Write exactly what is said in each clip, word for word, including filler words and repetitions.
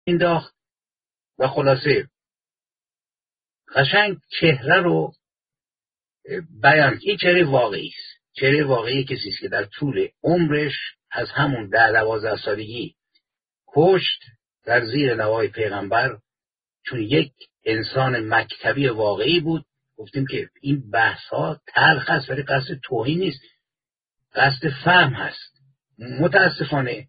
انداخت و خلاصه قشنگ چهره رو بیان. این چهره واقعی است. چهره واقعی کسی است که در طول عمرش از همون ده دوازده سالگی کشت در زیر نوای پیغمبر، چون یک انسان مکتبی واقعی بود. گفتیم که این بحث ها تلخ است ولی قصد توهین نیست، قصد فهم هست. متاسفانه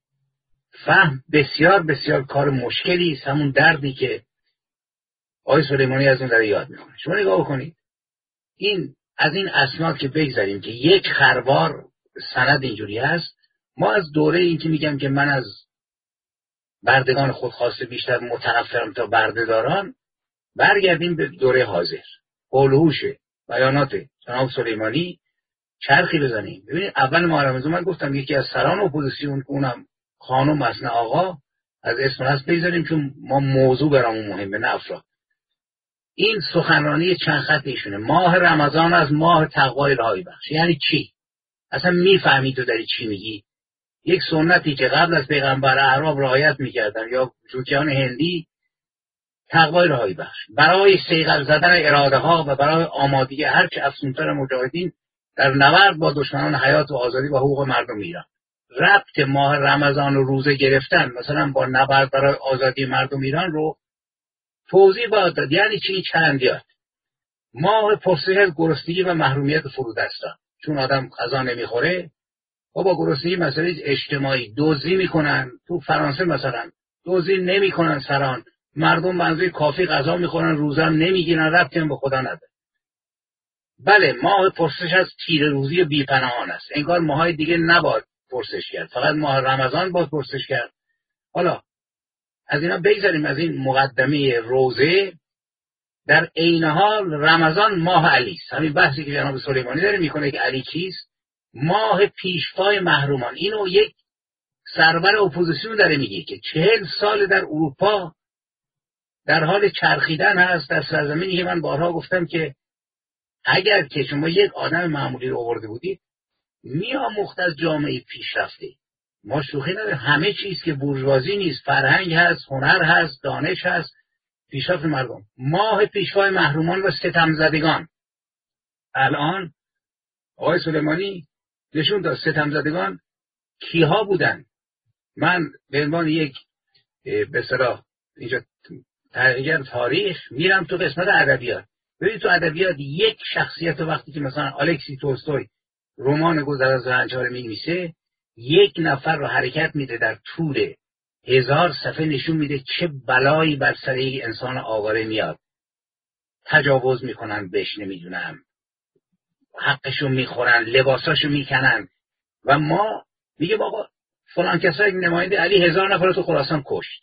فهم بسیار بسیار کار مشکلی است، همون دردی که آقای سلیمانی از اون داره یاد میکنه. شما نگاه کنید، این از این اسناد که بگذاریم که یک خروار سند اینجوری هست، ما از دوره این که میگم که من از بردگان خودخواسته بیشتر متنفرم تا بردهداران، برگردیم به دوره حاضر، قول و هوش بیانات جناب سلیمانی چرخی بزنیم. ببینید اول ماه رمضان من گفتم یکی از سران اپوزیسیون، اونم خانم مثل آقا، از اسم هست بگذاریم چون ما موضوع برامون مهمه نه افراد. این سخنرانی چند خط ایشونه، ماه رمضان از ماه تقوای رهایی بخش. یعنی چی؟ اصلا میفهمی تو داری چی میگی؟ یک سنتی که قبل از پیغمبر اعراب رعایت میکردن یا جوکیان هندی، تقوای رهایی بخش برای صیقل زدن اراده ها و برای آمادگی هرچه افسونتر مجاهدین در نبرد با دشمنان حیات و آزادی و حقوق مردم ایران. ربط ماه رمضان و روزه گرفتن مثلا با نبرد برای آزادی مردم ایران رو توضیح باید داد. یعنی چی؟ چندیات ماه پرسش از گرسنگی و محرومیت فرودستان، چون آدم غذا نمیخوره و با گرسنگی مسئله اجتماعی دزدی میکنن. تو فرانسه مثلا دزدی نمیکنن سران، مردم منظور کافی غذا میخورن، روزه هم نمیگیرن، ربطی هم به خدا نداره. بله، ماه پرسش از تیره روزی بی‌پناهان است. انگار ماهای دیگه نباید پرسش کرد، فقط ماه رمضان باید پرسش کرد. حالا از اینا بگذاریم، از این مقدمه روزه. در عین حال رمضان ماه علی است. همین بحثی که جناب سلیمانی داره میکنه که علی کیست؟ ماه پیشوای محرومان. اینو یک سرور اپوزیسیون داره میگه که چهل سال در اروپا در حال چرخیدن هست، در سرزمینی که من بارها گفتم که اگر که شما یک آدم معمولی رو آورده بودید میآموخت از جامعه پیشرفته. ما شوخی نداریم، همه چیز که بورژوازی نیست، فرهنگ هست، هنر هست، دانش هست، پیشرفت مردم. ماه پیشوای محرومان و ستمزدگان. الان آقای سلیمانی نشون داد ستمزدگان کیها بودن. من به عنوان یک به اصطلاح اینجا تغییر تاریخ میرم تو قسمت ادبیات. ببینید تو ادبیات یک شخصیت وقتی که مثلا الکسی تولستوی رمان گذر از رنج‌ها می‌نویسه، یک نفر رو حرکت میده در طول هزار صفحه نشون میده چه بلایی بر سر یک انسان آواره میاد. تجاوز میکنن بهش، نمیدونم حقشو میخورن، لباساشو میکنن و ما میگه بابا فلان کسایی نماینده علی هزار نفر رو تو خراسان کشت.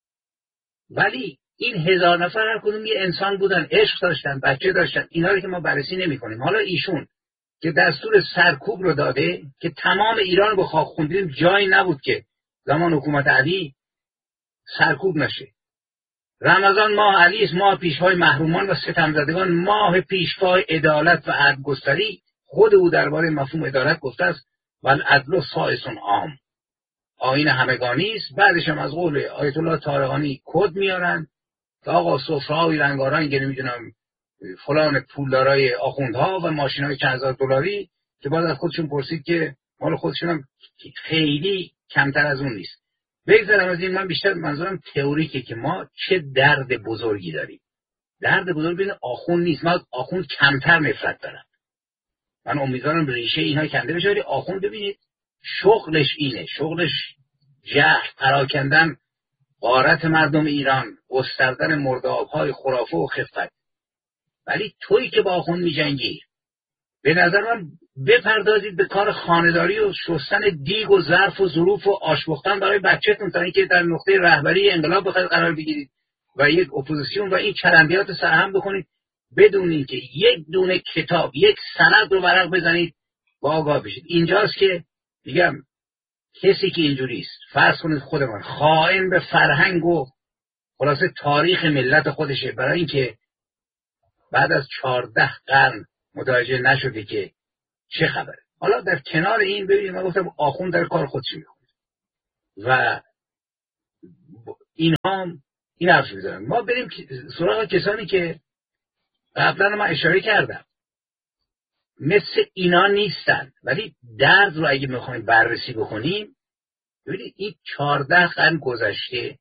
ولی این هزار نفر هر کدوم یه انسان بودن، عشق داشتن، بچه داشتن. اینا رو که ما بررسی نمی کنیم. حالا ایشون که دستور سرکوب رو داده که تمام ایران رو خاک خوندیم، جایی نبود که زمان حکومت علی سرکوب نشه. رمضان ماه علی است، ماه پیشوای محرومان و ستمزدگان، ماه پیشوای عدالت و عدل‌گستری. خود او درباره مفهوم عدالت گفته است والعدل سائس عام، آیین همگانی است. بعدش هم از قول آیت الله طارقانی کد میارن که آقا سفره‌های رنگارنگ، نمیدونم فلان پولدارای آخوندها و ماشینای چند هزار دلاری که بعد از خودشون پرسید که مال خودشون هم خیلی کمتر از اون نیست. بگذارم از این، من بیشتر منظورم تئوریکه که ما چه درد بزرگی داریم. درد بزرگ بین آخوند نیست، من آخوند کمتر نفرت دارم. من امیدوارم ریشه اینها کنده بشه. ولی آخوند ببینید شغلش اینه، شغلش جهل پراکندن غارت مردم ایران، گستردن مرداب‌های خرافه و خفت. ولی تویی که با آخوند می‌جنگی، به نظر من بپردازید به کار خانه‌داری و شستن دیگ و ظرف و ظروف و آشپختن برای بچه‌تون تا اینکه در نقطه رهبری انقلاب بخواید قرار بگیرید و یک اپوزیسیون و این چرندیات سرهم بکنید بدون اینکه یک دونه کتاب، یک سند رو ورق بزنید و آگاه بشید. اینجاست که میگم کسی که اینجوری است، فرض کنید خودمان خائن به فرهنگ و خلاصه تاریخ ملت خودشه، برای اینکه بعد از چهارده قرن متوجه نشده که چه خبره. حالا در کنار این ببینید، من گفتم آخوند در کار خودش میکنه و اینها این حرف میزنن. ما بریم سراغ کسانی که قبلا من اشاره کردم مثل اینا نیستن، ولی درد رو اگه میخوایم بررسی بکنیم ببینید این چهارده قرن گذشته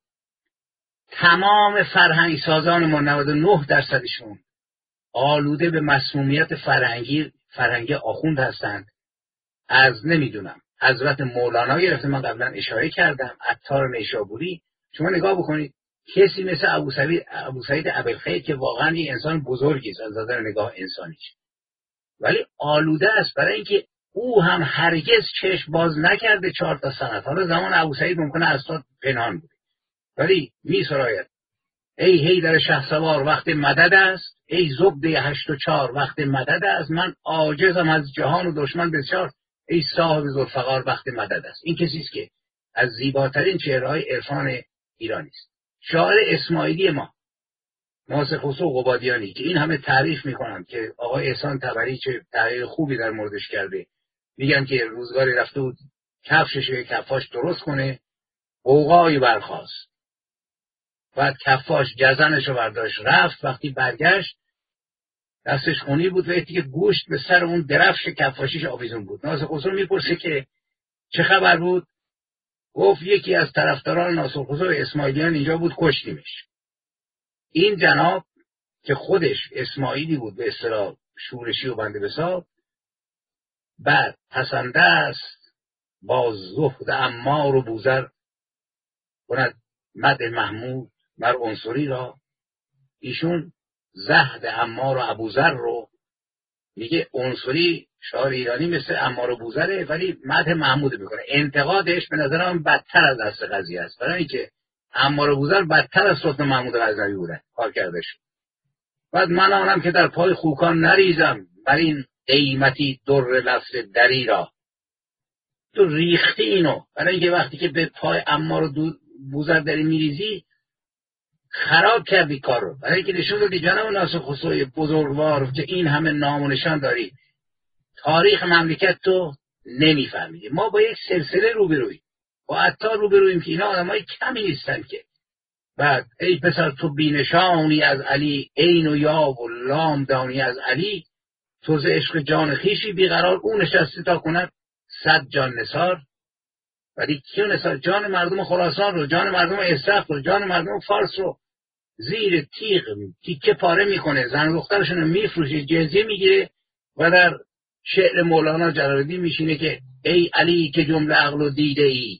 تمام فرهنگ سازان ما نود و نه درصدشون آلوده به مسمومیت فرهنگی فرهنگی آخوند هستند. از نمیدونم حضرت مولانا گرفته، من قبلا اشاره کردم، عطار نیشابوری. شما نگاه بکنید کسی مثل ابو سعید ابو سعید ابوالخیر که واقعا یک انسان بزرگی است از نظر نگاه انسانیش، ولی آلوده است برای اینکه او هم هرگز چشم باز نکرده چهار تا سنت. حالا زمان ابو سعید ممکنه اسناد پنهان بود، ولی می سراید ای حیدر شهسوار وقت مدد است، ای زبده هشت و چهار وقت مدد است، من عاجزم از جهان و دشمن بسیار، ای صاحب ذوالفقار وقت مدد است. این کسی است که از زیباترین چهره‌های عرفان ایرانی است. شاعر اسماعیلی ما ناصر خسرو قبادیانی که این همه تعریف میکنن که آقای احسان طبری چه تحقیق خوبی در موردش کرده، میگن که روزگاری رفته بود کفشش کفاش درست کنه، غوغایی برخاست، بعد کفاش جزنشو برداشت رفت، وقتی برگشت دستش خونی بود و یه تیکه گوشت به سر اون درفش کفاشیش آویزون بود. ناصر خسرو میپرسه که چه خبر بود؟ گفت یکی از طرفداران ناصر خسرو اسماعیلیان اینجا بود، کشتیمش. این جناب که خودش اسماعیلی بود به اصطلاح شورشی و بنده بساط، بعد پسنده است با زهد عمار و بوزر کند مدح محمود مر عنصری را. ایشون زهد عمار و ابوذر رو میگه، عنصری شاعر ایرانی مثل عمار و بوزره ولی مدح محمود میکنه. انتقادش به نظر من بدتر از دست قضیه است، برای اینکه عمار و بوزر بدتر از سلطان محمود غزنوی بودن کار کرده شد. بعد من آنم که در پای خوکان نریزم بر این قیمتی در لفظ دری را. تو ریختی اینو برای اینکه وقتی که به پای عمار و بوزر داری میریزی خراب کردی کار رو، برای اینکه نشون دادی جناب ناصر خسرو بزرگوار که این همه نام و نشان داری تاریخ مملکت تو نمیفهمیدی. ما با یک سلسله روبرویم، با عطار روبرویم که اینا آدمای کمی نیستن که بعد ای پسر تو بینشانی از علی، عین و یا و لام دانی از علی، تو ز عشق جان خیشی بیقرار، اون نشسته تا کند صد جان نثار. ولی کیو نثار؟ جان مردم خراسان رو، جان مردم اسرق رو، جان مردم فارس رو زیر تیغ تیکه پاره میکنه، زن دخترشون رو میفروشه، جزیه میگیره و در شعر مولانا جلال‌الدین میشینه که ای علی که جمله عقل و دیده ای،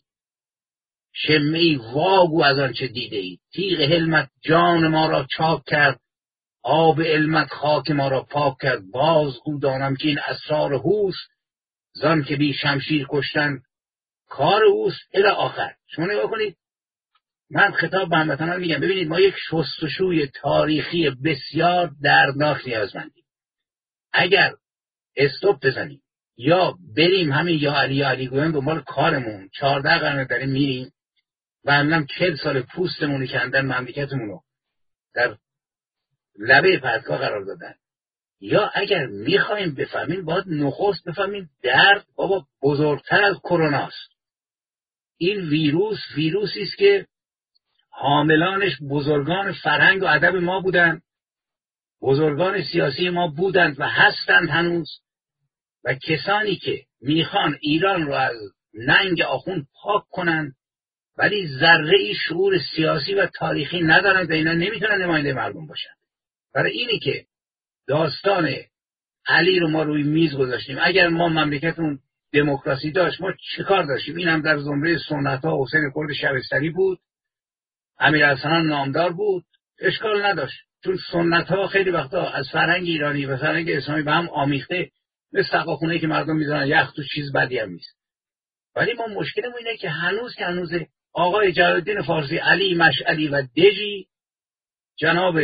شمعی واگو از آن چه دیده ای، تیغ حلمت جان ما را چاک کرد، آب علمت خاک ما را پاک کرد، باز او دانم که این اسرار هوست، زان که بی شمشیر کشتن کار اوست الی آخر. شما نگاه کنید، من خطاب به هموطنان میگم ببینید ما یک شستشوی تاریخی بسیار دردناک نیازمندیم. اگر استوب بزنیم یا بریم همین یا علی یا علی گویم دنبال کارمون چهارده قرن داریم میریم و همینم چهل سال پوستمونی کندن مملکتمونو در لبه پرتگاه قرار دادن، یا اگر میخوایم بفهمیم باید نخست بفهمیم درد بابا بزرگتر از کروناست. این ویروس ویروسی است که حاملانش بزرگان فرهنگ و ادب ما بودند، بزرگان سیاسی ما بودند و هستند هنوز، و کسانی که میخوان ایران رو از ننگ آخوند پاک کنند ولی ذره ای شعور سیاسی و تاریخی ندارند و اینا نمیتونن نماینده مردم باشن. برای اینی که داستان علی رو ما روی میز گذاشتیم. اگر ما مملکتمون دموکراسی داشت ما چیکار داشتیم؟ این هم در زمره سنت ها حسین کرد شبستری بود، امیرحسن نامدار بود، اشکال نداشت، چون سنت ها خیلی وقتا از فرهنگ ایرانی و فرهنگ اسلامی به هم آمیخته، مثل سقاخونه که مردم میذارن یخ تو چیز بدی هم نیست. ولی ما مشکلمون اینه که هنوز که هنوز آقای جلال‌الدین فارسی، علی مشعلی و دژی، جناب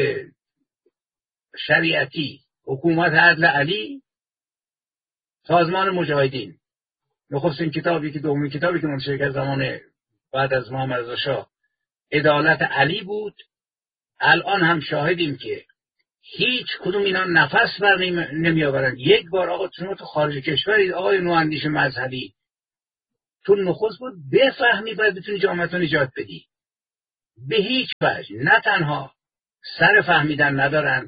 شریعتی، حکومت عدل علی، سازمان مجاهدین، نخستین کتابی که دومین کتابی که منتشر کرد زمان بعد از محمد رضا شاه عدالت علی بود. الان هم شاهدیم که هیچ کدوم اینا نفس بر نمی آورند. یک بار آقا شما تو خارج کشورید آقای نواندیش مذهبی، تو نخست بود بفهمی باید بتونی جامعتون نجات بدی. به هیچ وجه نه تنها سر فهمیدن ندارن،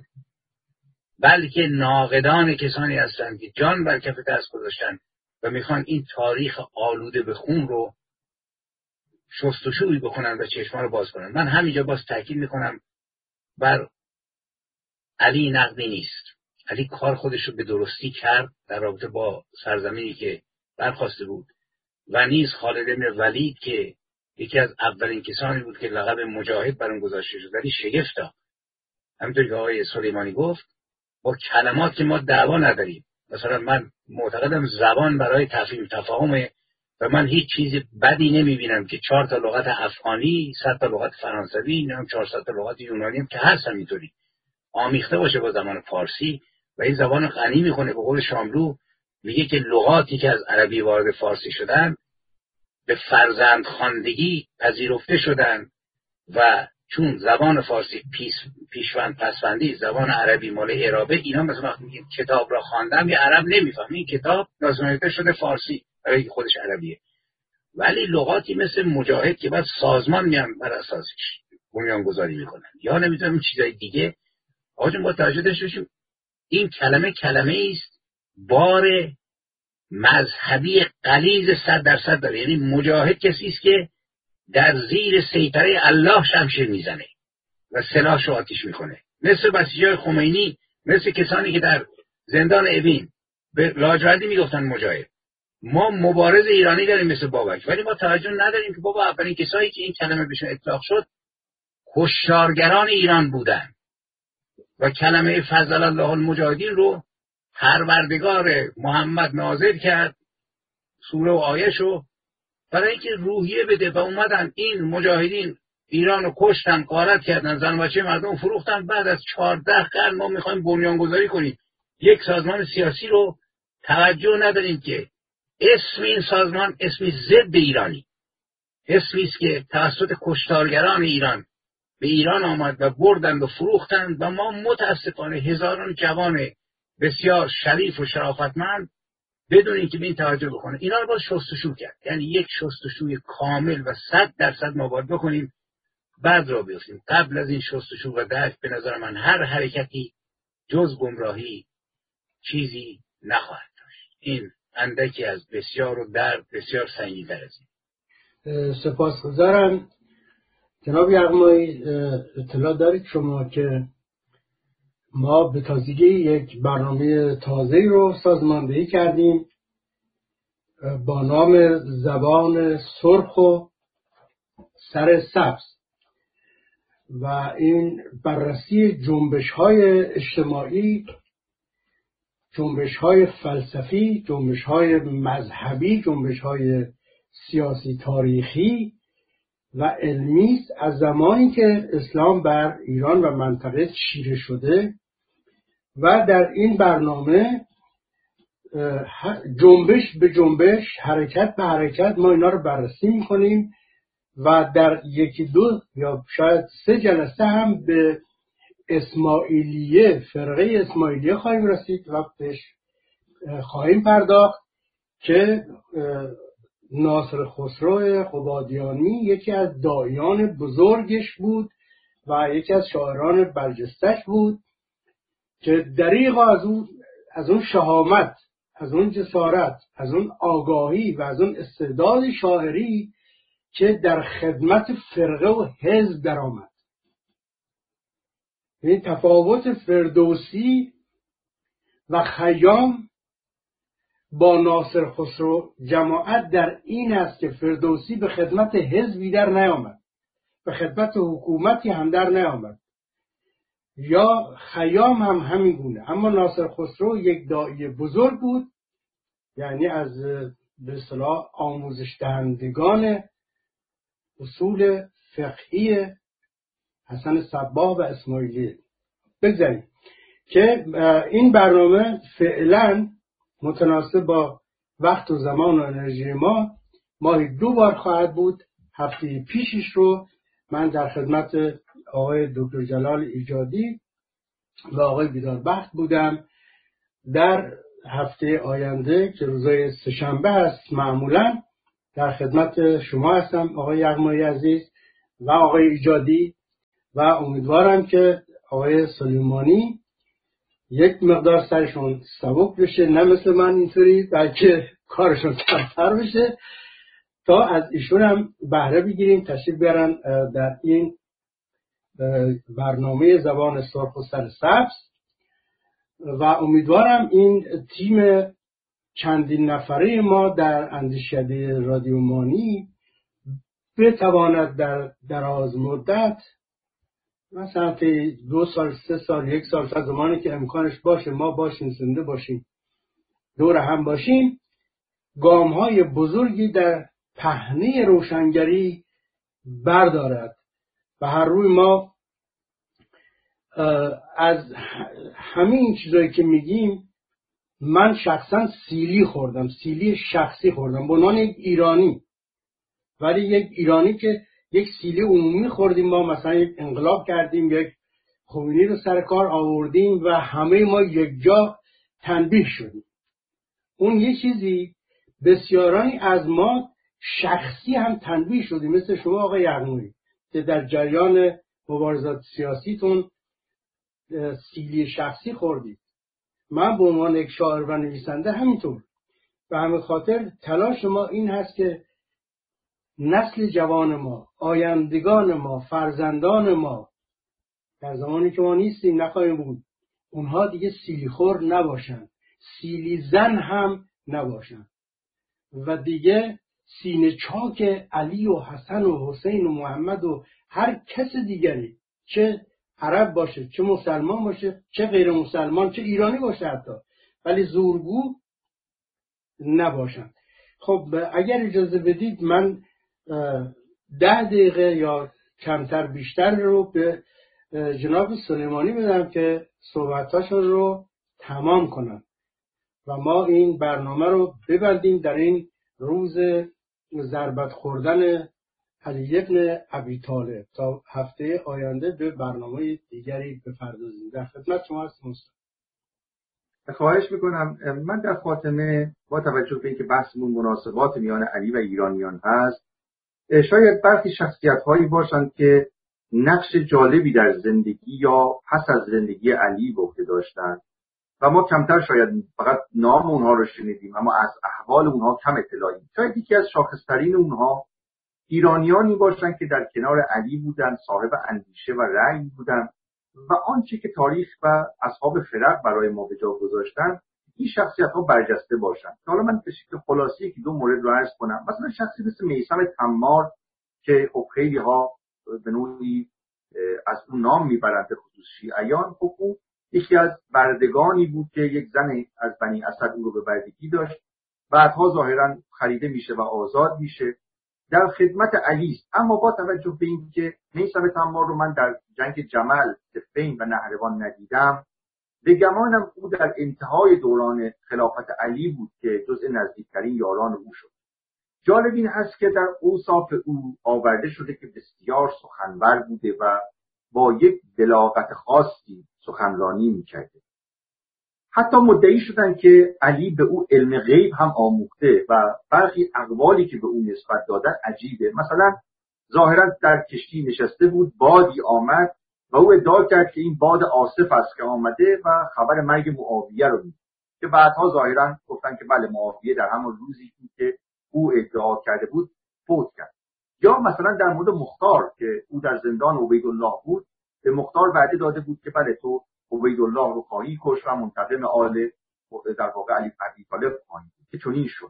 بلکه ناقدان کسانی هستند که جان بر کف دست گذاشتن و میخوان این تاریخ آلوده به خون رو شستشویی بکنن و چشما رو باز کنن. من همینجا باز تاکید میکنم بر علی نقدی نیست. علی کار خودش رو به درستی کرد در رابطه با سرزمینی که برخواسته بود و نیز خالد بن ولید که یکی از اولین کسانی بود که لقب مجاهد بر اون گذاشته شد، ولی شگفتا همونطور که آقای سلیمانی گفت با کلمات که ما دعوا نداریم. مثلا من معتقدم زبان برای تفهیم تفاهمه و من هیچ چیز بدی نمیبینم که چهار تا لغت افغانی، صد تا لغت فرانسوی، نمیدونم چهارصد تا لغت یونانی هم که هست همینطوری آمیخته باشه با زبان فارسی و این زبان غنی میکنه. به قول شاملو میگه که لغاتی که از عربی وارد فارسی شدن به فرزند خواندگی پذیرفته شدن و چون زبان فارسی پیش پیشوند پسوندی زبان عربی مال اعرابه، اینا مثلا وقتی میگن کتاب را خواندم یه عرب نمیفهمه این کتاب ناسنجیده شده فارسی برای که خودش عربیه. ولی لغاتی مثل مجاهد که بعد سازمان میان بر اساسش بنیانگذاری میکنن یا نمیدونم چیزای دیگه، آقا جون با توجه داشته باشیم این کلمه کلمه است بار مذهبی غلیظ صد درصد داره. یعنی مجاهد کسی است که در زیر سیطره الله شمشیر میزنه و سلاحش رو آتیش میکنه، مثل بسیجای خمینی، مثل کسانی که در زندان اوین به لاجوردی میگفتن مجاهد. ما مبارز ایرانی داریم مثل بابک، ولی ما توجه نداریم که بابا اولین کسایی که این کلمه بهشون اطلاق شد کشتارگران ایران بودن و کلمه فضل الله المجاهدین رو پروردگار محمد نازل کرد سوره و آیه شو برای اینکه روحیه بده و اومدن این مجاهدین ایران رو کشتن، غارت کردن، زن و بچه مردم فروختن. بعد از چهارده قرن ما میخوایم بنیانگذاری کنیم یک سازمان سیاسی رو، توجه نداریم که اسم این سازمان اسمی ضد ایرانی، اسمی است که توسط کشتارگران ایران به ایران آمد و بردند و فروختند و ما متاسفانه هزاران جوان بسیار شریف و شرافتمند بدون اینکه به این توجه بکنه اینا رو باز شستشو کرد. یعنی یک شستشوی کامل و صد درصد ما باید بکنیم بعد را بیفتیم. قبل از این شستشو و درک به نظر من هر حرکتی جز گمراهی چیزی نخواهد داشت. این اندکی از بسیار و درد بسیار سنگین‌تر از این. سپاسگزارم جناب یغمایی. اطلاع دارید شما که ما به تازگی یک برنامه تازه رو سازماندهی کردیم با نام زبان سرخ و سر سبز و این بررسی جنبش‌های اجتماعی، جنبش‌های فلسفی، جنبش‌های مذهبی، جنبش‌های سیاسی تاریخی و علمی است از زمانی که اسلام بر ایران و منطقه چیره شده و در این برنامه جنبش به جنبش، حرکت به حرکت ما اینا رو بررسی می‌کنیم و در یکی دو یا شاید سه جلسه هم به اسماعیلیه، فرقه اسماعیلیه خواهیم رسید و بهش خواهیم پرداخت که ناصر خسرو قبادیانی یکی از داعیان بزرگش بود و یکی از شاعران برجستش بود که دریغ از اون از اون شهامت، از اون جسارت، از اون آگاهی و از اون استعداد شاعری که در خدمت فرقه و حزب درآمد. این تفاوت فردوسی و خیام با ناصر خسرو جماعت در این است که فردوسی به خدمت حزبی در نیامد، به خدمت حکومتی هم در نیامد، یا خیام هم همین گونه. اما ناصر خسرو یک داعی بزرگ بود، یعنی از به اصطلاح آموزش دهندگان اصول فقهی حسن صباح و اسماعیلی. بگذاریم که این برنامه فعلا متناسب با وقت و زمان و انرژی ما ماهی دو بار خواهد بود. هفته پیشش رو من در خدمت آقای دکتر جلال ایجادی و آقای بیداربخت بودم. در هفته آینده که روزای سه‌شنبه است معمولا در خدمت شما هستم آقای یغمایی عزیز و آقای ایجادی و امیدوارم که آقای سلیمانی یک مقدار سرشون سبک بشه، نه مثل من اینطوری، بلکه کارشون کمتر بشه تا از ایشون هم بهره بگیریم، تشریف بیارن در این برنامه زبان سرخ و سرسبز. و امیدوارم این تیم چندین نفره ما در اندیشکده رادیو مانی بتواند در دراز مدت، مثلا دو سال، سه سال، یک سال، تا زمانی که امکانش باشه ما باشیم، زنده باشیم، دور هم باشیم، گام‌های بزرگی در پهنه روشنگری بردارد. و هر روی ما از همین چیزایی که میگیم، من شخصا سیلی خوردم، سیلی شخصی خوردم به عنوان یک ایرانی، ولی یک ایرانی که یک سیلی عمومی خوردیم. ما مثلا یک انقلاب کردیم، یک خمینی رو سر کار آوردیم و همه ما یک جا تنبیه شدیم. اون یه چیزی، بسیارانی از ما شخصی هم تنبیه شدیم، مثل شما آقای یغمایی که در جریان مبارزات سیاسیتون سیلی شخصی خوردید. من به عنوان یک شاعر و نویسنده همینطور. به همین خاطر تلاش ما این هست که نسل جوان ما، آیندگان ما، فرزندان ما، در زمانی که ما نیستیم، نخواهیم بود، اونها دیگه سیلی خور نباشن، سیلی زن هم نباشن و دیگه سینه چاک علی و حسن و حسین و محمد و هر کس دیگری، چه عرب باشه، چه مسلمان باشه، چه غیر مسلمان، چه ایرانی باشه حتی، ولی زورگو نباشن. خب اگر اجازه بدید من ده دقیقه یا کمتر بیشتر رو به جناب سلیمانی بدم که صحبتاشون رو تمام کنن و ما این برنامه رو ببندیم در این روز ضربت خوردن علی ابن ابی طالب. تا هفته آینده به برنامه دیگری بپردازیم. در خدمت شما هستم. خواهش میکنم. من در خاتمه با توجه به اینکه بحثمون مناسبات میان علی و ایرانیان هست، شاید برخی شخصیت‌هایی باشند که نقش جالبی در زندگی یا پس از زندگی علی به عهده داشتند و ما کمتر شاید فقط نام اونها رو شنیدیم، اما از احوال اونها کم اطلاعیم. شاید یکی از شاخص‌ترین اونها ایرانیانی باشند که در کنار علی بودند، صاحب اندیشه و رأی بودند و آنچه که تاریخ و اصحاب فرق برای ما به جا گذاشتن، این شخصیت‌ها برجسته باشند. حالا من به شکل خلاصی که دو مورد رو عرض کنم. مثلا شخصی مثل میثم تمار که خب خیلی ها به نوعی از اون نام میبرند، به خصوص شیعیان. خب او یکی از بردگانی بود که یک زن از بنی اسد او رو به بردگی داشت، بعدها ظاهرا خریده میشه و آزاد میشه، در خدمت علی است. اما با توجه به اینکه میثم تمار رو من در جنگ جمل، صفین و نهروان ندیدم، به گمانم او در انتهای دوران خلافت علی بود که جزء نزدیکترین یاران او شد. جالب این هست که در اوصاف او آورده شده که بسیار سخنور بوده و با یک بلاغت خاصی سخنرانی میکرده. حتی مدعی شدن که علی به او علم غیب هم آموخته و برخی اقوالی که به او نسبت دادن عجیبه. مثلا ظاهرا در کشتی نشسته بود، بادی آمد و او ادعا کرد که این باد آصف است که آمده و خبر مرگ معاویه رو میده، که بعدها ظاهرا گفتن که بله، معاویه در همون روزی که او ادعا کرده بود فوت کرد. یا مثلا در مورد مختار که او در زندان عبیدالله بود، به مختار وعده داده بود که بله تو عبیدالله رو خواهی کش و منتقم آل در واقع علی ابی طالب خواهی بود، که چنین شد.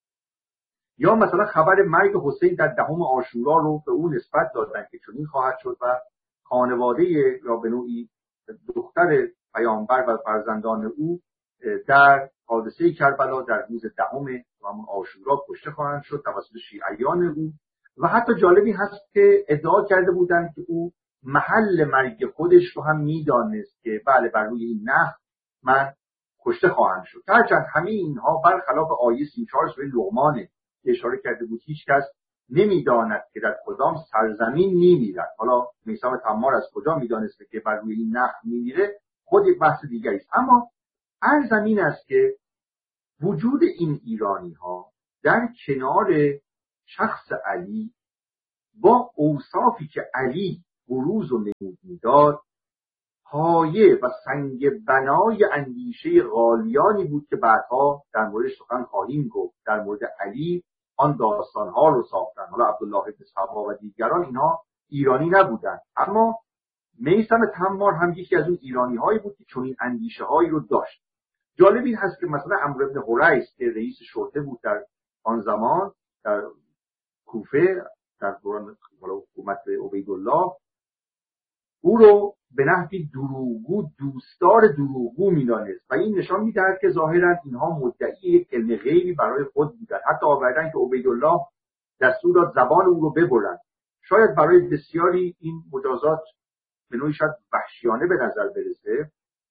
یا مثلا خبر مرگ حسین در دهم عاشورا رو به او نسبت دادن که چنین خواهد شد و خانواده یا به نوعی دختر پیامبر و فرزندان او در حادثه کربلا در روز دهم همون عاشورا کشته خواهند شد توسط شیعیان او. و حتی جالبی هست که ادعا کرده بودند که او محل مرگ خودش رو هم میدانست که بله بر روی این نخ من کشته خواهم شد. هرچند همه اینها برخلاف آیه سی و چهار سوره لقمان که اشاره کرده بود هیچ کس نمیداند که در کدام سرزمین میمیرد. حالا میثم تمار از کجا میدانست که بر روی این نخ میمیره خود یک بحث دیگری است. اما هر زمین است که وجود این ایرانی ها در کنار شخص علی با اوصافی که علی بروز و نمود میداد پایه و سنگ بنای اندیشه غالیانی بود که بعدها در موردش سخن خواهیم گفت. در مورد علی آن داستانها رو ساختن. حالا عبدالله بن صبا و دیگران اینها ایرانی نبودن، اما میثم تمار هم یکی از اون ایرانی هایی بود که چنین اندیشه هایی رو داشت. جالب این هست که مثلا عمرو بن حریث که رئیس شرطه بود در آن زمان در کوفه در دوران حکومت عبیدالله، او رو به نحوی دروغگو، دوستدار دروغگو می‌دانست و این نشان می‌دهد که ظاهراً اینها مدعی یک علم غیبی برای خود بودند. حتی آوردن که عبیدالله دستور داد زبان او رو ببرند. شاید برای بسیاری این مجازات به نوعی شاید وحشیانه به نظر برسه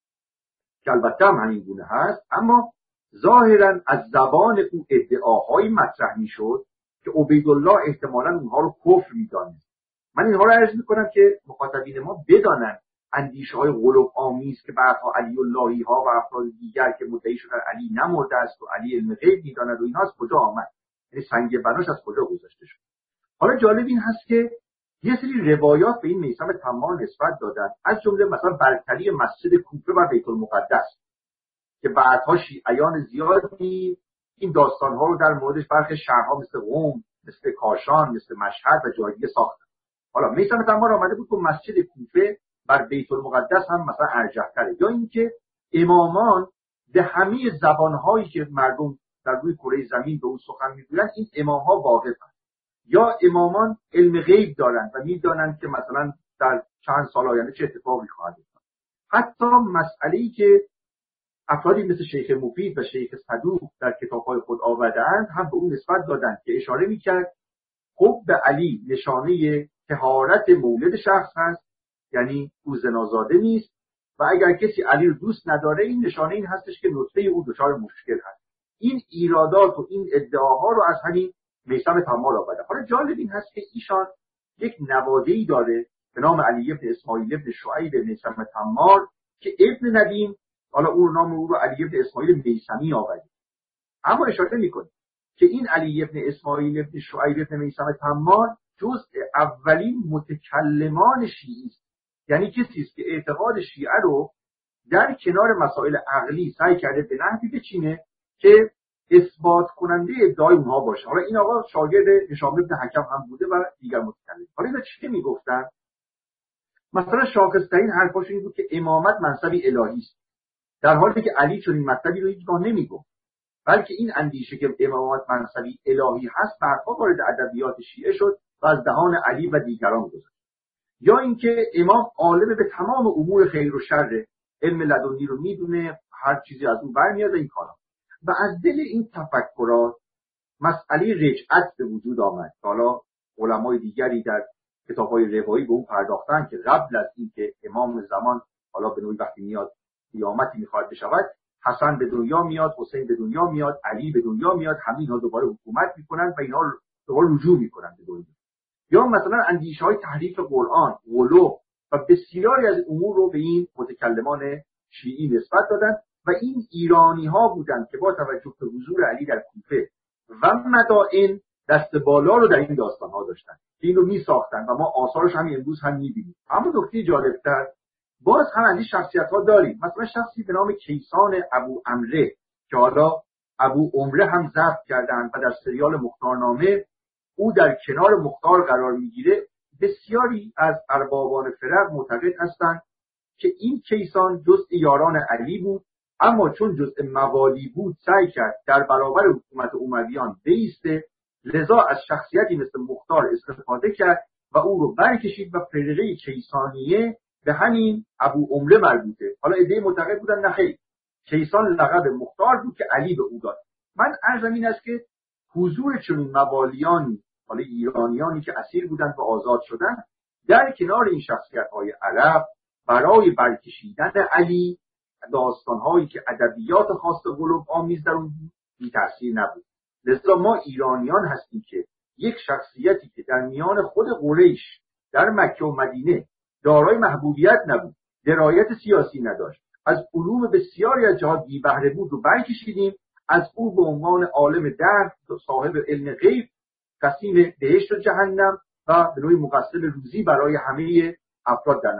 که البته هم همین گونه هست، اما ظاهراً از زبان او ادعاهایی مطرح می‌شد که عبیدالله احتمالاً اونها رو کفر می‌دانست. من اینها رو عرض میکنم که مخاطبین ما بدانن اندیشه های غلوب آمیز که بعدها علی اللهی ها و افراد دیگر که مدعی شدن علی نمرده است و علی علم غیب میداند و اینها از کجا آمد، یعنی سنگ بناش از کجا گذاشته شد. حالا جالب این هست که یه سری روایات به این میثم تمار نسبت دادن، از جمله مثلا برتری مسجد کوفه و بیت المقدس که بعدها شیعیان زیادی این داستان ها رو در موردش برخی شهرها مثل قم، مثل کاشان، مثل مشهد و جای دیگه ساختن. حالا میثم تمار آمده بود که مسجد کوفه بر بیت المقدس هم مثلا ارجح‌تره، یا اینکه امامان به همه زبان‌هایی که مردم در روی کره زمین به اون سخن می‌گویند این امام‌ها واقفند، یا امامان علم غیب دارند و می‌دانند که مثلا در چند سال آینده چه اتفاقی خواهد افتاد. حتی مسئله‌ای که افرادی مثل شیخ مفید و شیخ صدوق در کتاب‌های خود آورده‌اند هم به اون نسبت دادند که اشاره می‌کرد حب علی نشانه طهارت مولد شخص هست، یعنی او زنازاده نیست و اگر کسی علی رو دوست نداره این نشانه این هستش که نطفه او دچار مشکل هست. این ایرادات و این ادعاها رو از همین میثم تمار آورده. حالا جالب این هست که ایشان یک نواده‌ای داره به نام علی ابن اسماعیل ابن شعیب میثم تمار که ابن ندیم، حالا او نام او رو علی ابن اسماعیل میثمی آورده، اما اشاره می‌کنه که این علی ابن اسماعیل ابن شعیب ابن میثم تمار جزء اولین متکلمان شیعی است، یعنی کسی است که اعتقاد شیعه رو در کنار مسائل عقلی سعی کرده به نحوی بچینه که اثبات کننده ادعای اونها باشه. حالا این آقا شاگرد هشام بن حکم هم بوده و دیگر متکلم. حالا اینا چی میگفتن؟ مثلا شاخص‌ترین حرفاشون این بود که امامت منصبی الهی است، در حالی که علی چنین مطلبی رو هیچگاه نمیگفت، بلکه این اندیشه که امامت منصبی الهی هست بعدها وارد ادبیات شیعه شد و از دهان علی و دیگران گذشت. یا اینکه امام عالم به تمام امور خیر و شر، علم لدنی رو میدونه، هر چیزی از اون برمیاد این کارا. و از دل این تفکرات مسئله رجعت به وجود آمد. حالا علمای دیگری در کتاب‌های روایی به اون پرداختن که قبل از اینکه امام زمان حالا به نوعی وقتی میاد قیامتی میخواد بشود، حسن به دنیا میاد، حسین به دنیا میاد، علی به دنیا میاد، همه اینا دوباره حکومت میکنن و اینا دوباره رجوع میکنن به دنیا. یا مثلا اندیشه‌های تحریف قرآن، غلو و بسیاری از امور رو به این متکلمان شیعی نسبت دادن و این ایرانی‌ها بودند که با توجه به حضور علی در کوفه و مدائن دست بالا رو در این داستان‌ها داشتن که این رو می‌ساختن و ما آثارش هم امروز هم می‌بینیم. اما نکته جالب‌تر باز هم از این شخصیت‌ها داریم، مثلا شخصی به نام کیسان ابو عمره که حالا ابو عمره هم ضبط کردند و در سریال مختارنامه او در کنار مختار قرار میگیره. بسیاری از اربابان فرق معتقد هستند که این کیسان جزء یاران علی بود، اما چون جزء موالی بود سعی کرد در برابر حکومت امویان بایسته، لذا از شخصیتی مثل مختار استفاده کرد و او رو برکشید و فرقه کیسانیه به همین ابو عمره مربوطه. حالا عده‌ای معتقد بودن نه خیر، کیسان لقب مختار بود که علی به او داد. من عرضم این است که حضور چنین موالیانی، حالا ایرانیانی که اسیر بودند و آزاد شدند، در کنار این شخصیت‌های عرب برای برکشیدن علی داستان‌هایی که ادبیات خاص قلوب آمیز در اون بی تأثیر نبود. لذا ما ایرانیان هستیم که یک شخصیتی که در میان خود قریش در مکه و مدینه دارای محبوبیت نبود، درایت سیاسی نداشت، از علوم بسیاری از جهات بی بهره بود و برکشیدیم، از او به عنوان عالم درس و صاحب علم غیب قسیم بهشت و جهنم و به نوعی مقسم روزی برای همه افراد در